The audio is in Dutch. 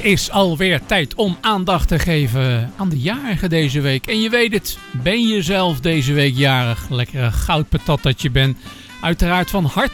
is alweer tijd om aandacht te geven aan de jarigen deze week. En je weet het, ben je zelf deze week jarig? Lekkere goudpatat dat je bent. Uiteraard van harte